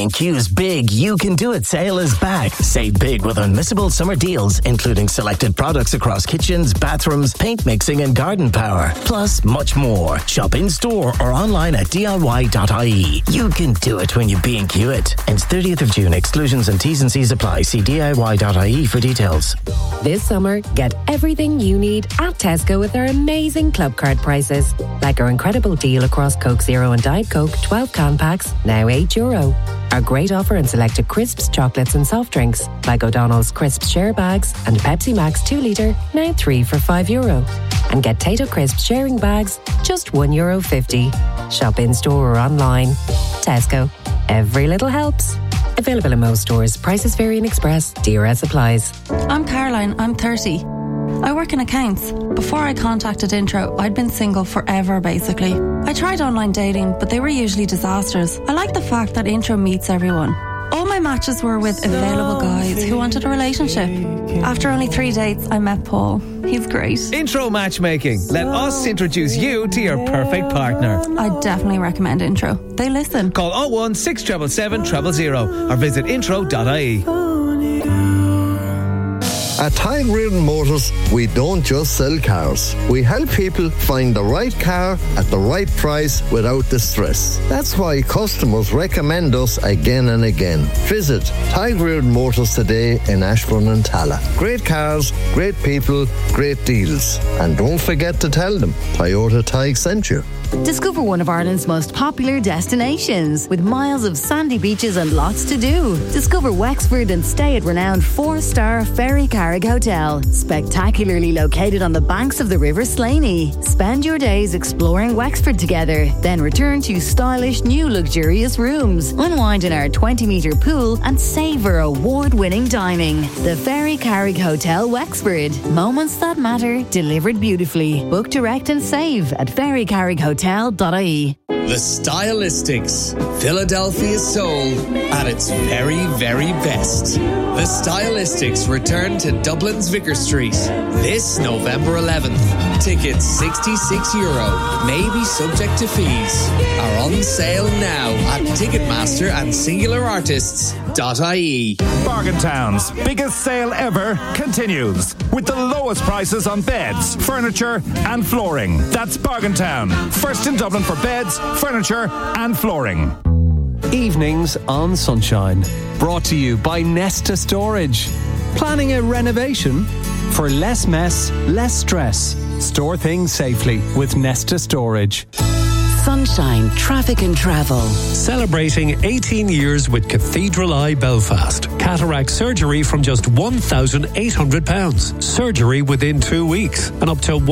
B&Q's big You Can Do It sale is back. Save big with unmissable summer deals, including selected products across kitchens, bathrooms, paint mixing and garden power. Plus, much more. Shop in-store or online at DIY.ie. You can do it when you B&Q it. Ends 30th of June. Exclusions and T's and C's apply. See DIY.ie for details. This summer, get everything you need at Tesco with our amazing club card prices. Like our incredible deal across Coke Zero and Diet Coke 12-can packs, now €8. Our great offer in selected crisps, chocolates and soft drinks, like O'Donnell's Crisps Share Bags and Pepsi Max 2 litre, now 3 for €5. And get Tato Crisps sharing bags, just €1.50. Shop in-store or online. Tesco. Every little helps. Available in most stores. Prices vary in Express. DRS applies. I'm Caroline. I'm 30. I work in accounts. Before I contacted Intro, I'd been single forever, basically. I tried online dating, but they were usually disasters. I like the fact that Intro meets everyone. All my matches were with available guys who wanted a relationship. After only 3 dates, I met Paul. He's great. Intro matchmaking. Let us introduce you to your perfect partner. I definitely recommend Intro. They listen. Call 01 677 000 or visit intro.ie. At Tyrone Reardon Motors, we don't just sell cars. We help people find the right car at the right price without the stress. That's why customers recommend us again and again. Visit Tyrone Reardon Motors today in Ashbourne and Tala. Great cars, great people, great deals. And don't forget to tell them Toyota Tig sent you. Discover one of Ireland's most popular destinations with miles of sandy beaches and lots to do. Discover Wexford and stay at renowned 4-star Ferry Carrick Hotel, spectacularly located on the banks of the River Slaney. Spend your days exploring Wexford together, then return to stylish new luxurious rooms. Unwind in our 20-metre pool and savour award-winning dining. The Ferry Carrick Hotel, Wexford. Moments that matter, delivered beautifully. Book direct and save at ferrycarrickhotel.ie. The Stylistics, Philadelphia's soul at its very, very best. The Stylistics return to Dublin's Vicar Street this November 11th. Tickets €66, may be subject to fees, are on sale now at Ticketmaster and SingularArtists.ie. Bargain Town's biggest sale ever continues with the lowest prices on beds, furniture and flooring. That's Bargain Town, first in Dublin for beds, furniture and flooring. Evenings on Sunshine, brought to you by Nesta Storage. Planning a renovation? For less mess, less stress. Store things safely with Nesta Storage. Sunshine Traffic and Travel. Celebrating 18 years with Cathedral Eye Belfast. Cataract surgery from just £1,800. Surgery within 2 weeks. And up to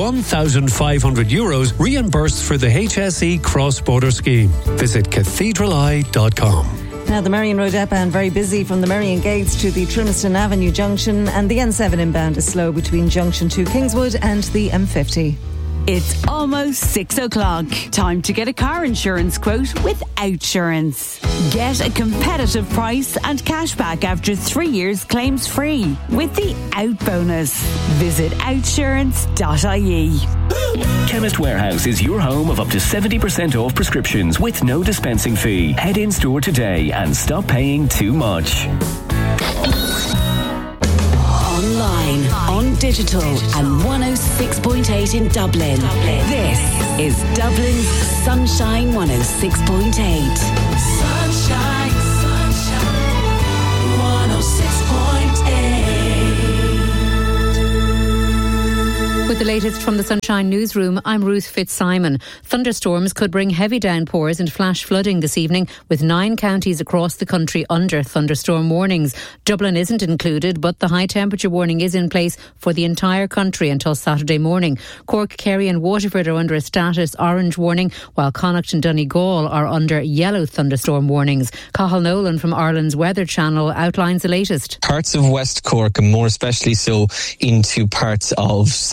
€1,500 reimbursed for the HSE cross-border scheme. Visit cathedraleye.com. Now, the Marion Road outbound very busy from the Marion Gates to the Trimston Avenue junction, and the N7 inbound is slow between junction to Kingswood and the M50. It's almost 6 o'clock. Time to get a car insurance quote with Outsurance. Get a competitive price and cashback after 3 years claims free with the Out bonus. Visit outsurance.ie. Chemist Warehouse is your home of up to 70% off prescriptions with no dispensing fee. Head in store today and stop paying too much. Online, on digital, and 106.8 in Dublin. This is Dublin's Sunshine 106.8. Sunshine, sunshine, 106.8. With the latest from the Sunshine Newsroom, I'm Ruth Fitzsimon. Thunderstorms could bring heavy downpours and flash flooding this evening, with 9 counties across the country under thunderstorm warnings. Dublin isn't included, but the high temperature warning is in place for the entire country until Saturday morning. Cork, Kerry and Waterford are under a status orange warning, while Connacht and Donegal are under yellow thunderstorm warnings. Cathal Nolan from Ireland's Weather Channel outlines the latest. Parts of West Cork, and more especially so into parts of southwest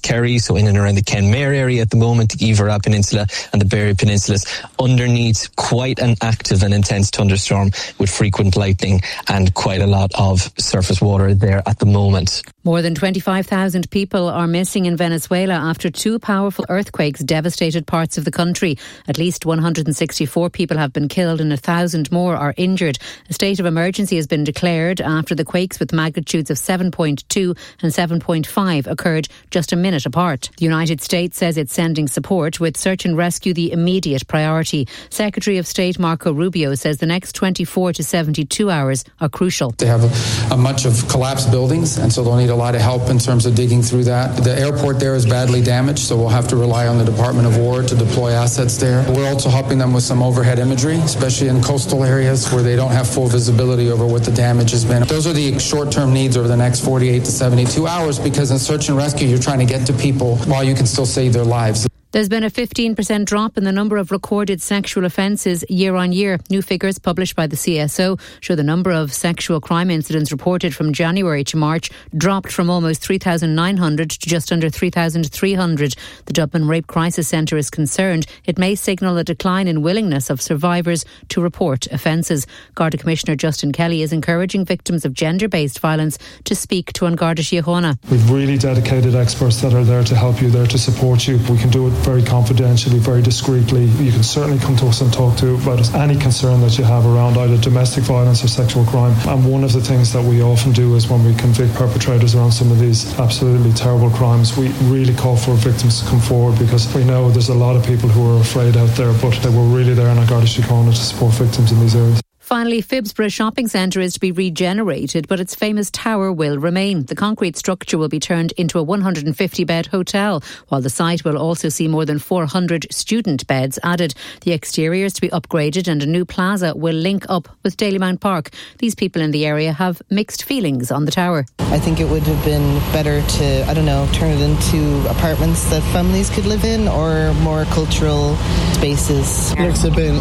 Kerry, so in and around the Kenmare area at the moment, the Iveragh Peninsula and the Berry Peninsulas, underneath quite an active and intense thunderstorm with frequent lightning and quite a lot of surface water there at the moment. More than 25,000 people are missing in Venezuela after two powerful earthquakes devastated parts of the country. At least 164 people have been killed and 1,000 more are injured. A state of emergency has been declared after the quakes with magnitudes of 7.2 and 7.5 occurred just a minute apart. The United States says it's sending support, with search and rescue the immediate priority. Secretary of State Marco Rubio says the next 24 to 72 hours are crucial. They have a much of collapsed buildings, and so they'll need a lot of help in terms of digging through that. The airport there is badly damaged, so we'll have to rely on the Department of War to deploy assets there. We're also helping them with some overhead imagery, especially in coastal areas where they don't have full visibility over what the damage has been. Those are the short-term needs over the next 48 to 72 hours, because in search and rescue, you're trying to get to people while you can still save their lives. There's been a 15% drop in the number of recorded sexual offences year on year. New figures published by the CSO show the number of sexual crime incidents reported from January to March dropped from almost 3,900 to just under 3,300. The Dublin Rape Crisis Centre is concerned it may signal a decline in willingness of survivors to report offences. Garda Commissioner Justin Kelly is encouraging victims of gender-based violence to speak to An Garda Síochána. We've really dedicated experts that are there to help you, there to support you. We can do it very confidentially, very discreetly. You can certainly come to us and talk to about any concern that you have around either domestic violence or sexual crime. And one of the things that we often do is when we convict perpetrators around some of these absolutely terrible crimes, we really call for victims to come forward, because we know there's a lot of people who are afraid out there, but they were really there in An Garda Síochána to support victims in these areas. Finally, Phibsborough Shopping Centre is to be regenerated, but its famous tower will remain. The concrete structure will be turned into a 150-bed hotel, while the site will also see more than 400 student beds added. The exterior is to be upgraded and a new plaza will link up with Dalymount Park. These people in the area have mixed feelings on the tower. I think it would have been better to, turn it into apartments that families could live in, or more cultural spaces. It looks a bit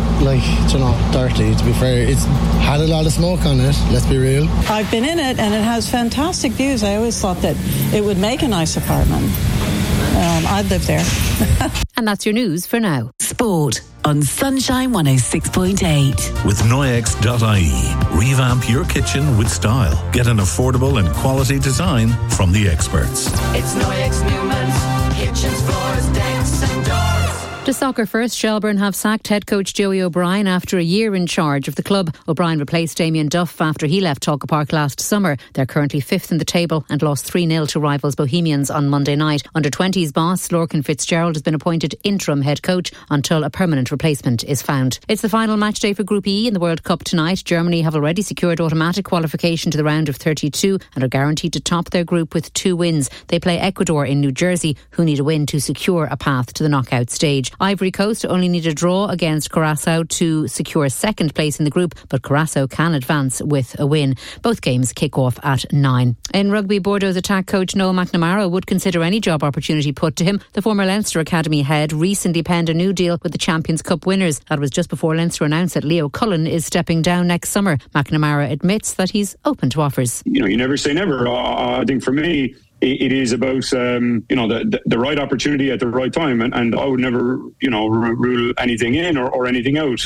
dirty, to be fair. It's had a lot of smoke on it, let's be real. I've been in it and it has fantastic views. I always thought that it would make a nice apartment. I'd live there. And that's your news for now. Sport on Sunshine 106.8. With Noyex.ie. Revamp your kitchen with style. Get an affordable and quality design from the experts. It's Noyex Newman's kitchens, floors, decks and doors. To soccer first, Shelbourne have sacked head coach Joey O'Brien after a year in charge of the club. O'Brien replaced Damien Duff after he left Talca Park last summer. They're currently fifth in the table and lost 3-0 to rivals Bohemians on Monday night. Under-20s boss Lorcan Fitzgerald has been appointed interim head coach until a permanent replacement is found. It's the final match day for Group E in the World Cup tonight. Germany have already secured automatic qualification to the round of 32 and are guaranteed to top their group with 2 wins. They play Ecuador in New Jersey, who need a win to secure a path to the knockout stage. Ivory Coast only need a draw against Curaçao to secure second place in the group, but Curaçao can advance with a win. Both games kick off at 9. In rugby, Bordeaux's attack coach Noel McNamara would consider any job opportunity put to him. The former Leinster Academy head recently penned a new deal with the Champions Cup winners. That was just before Leinster announced that Leo Cullen is stepping down next summer. McNamara admits that he's open to offers. You never say never. I think for me, it is about the right opportunity at the right time, and I would never rule anything in or anything out.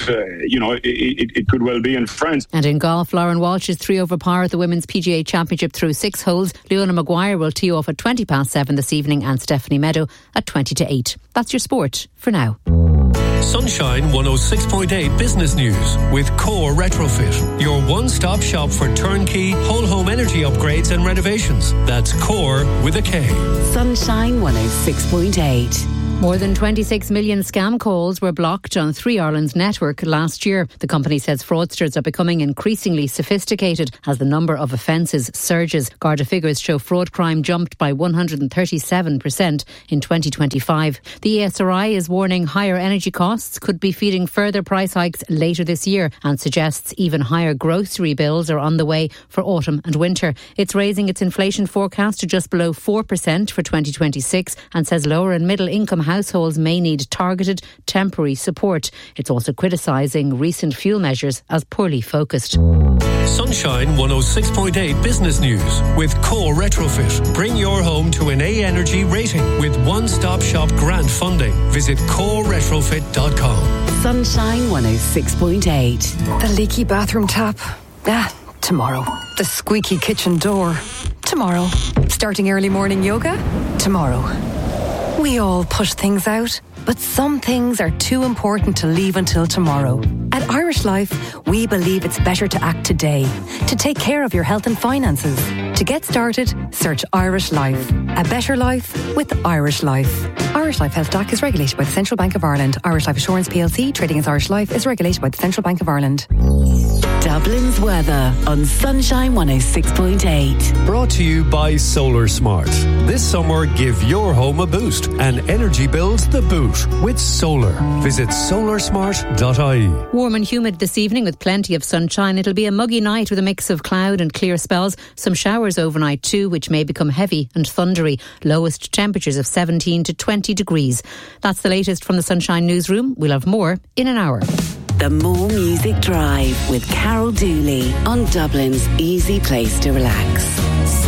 It could well be in France. And in golf, Lauren Walsh is 3 over par at the Women's PGA Championship through 6 holes. Leona Maguire will tee off at 7:20 this evening, and Stephanie Meadow at 8:20. That's your sport for now. Sunshine 106.8 Business News with Core Retrofit, your one-stop shop for turnkey whole home energy upgrades and renovations. That's Core with a K. Sunshine 106.8. More than 26 million scam calls were blocked on 3Ireland's network last year. The company says fraudsters are becoming increasingly sophisticated as the number of offences surges. Garda figures show fraud crime jumped by 137% in 2025. The ESRI is warning higher energy costs could be feeding further price hikes later this year and suggests even higher grocery bills are on the way for autumn and winter. It's raising its inflation forecast to just below 4% for 2026 and says lower and middle income households may need targeted temporary support. It's also criticising recent fuel measures as poorly focused. Sunshine 106.8 Business News with Core Retrofit. Bring your home to an A Energy rating with one-stop shop grant funding. Visit coreretrofit.com. Sunshine 106.8. The leaky bathroom tap. Tomorrow. The squeaky kitchen door. Tomorrow. Starting early morning yoga. Tomorrow. We all push things out, but some things are too important to leave until tomorrow. At Irish Life, we believe it's better to act today, to take care of your health and finances. To get started, search Irish Life. A better life with Irish Life. Irish Life Health DAC is regulated by the Central Bank of Ireland. Irish Life Assurance PLC, trading as Irish Life, is regulated by the Central Bank of Ireland. Dublin's weather on Sunshine 106.8. Brought to you by Solar Smart. This summer, give your home a boost and energy bills the boot with solar. Visit solarsmart.ie. Warm and humid this evening with plenty of sunshine. It'll be a muggy night with a mix of cloud and clear spells. Some showers overnight too, which may become heavy and thundery. Lowest temperatures of 17 to 20 degrees. That's the latest from the Sunshine Newsroom. We'll have more in an hour. The More Music Drive with Carol Dooley on Dublin's easy place to relax.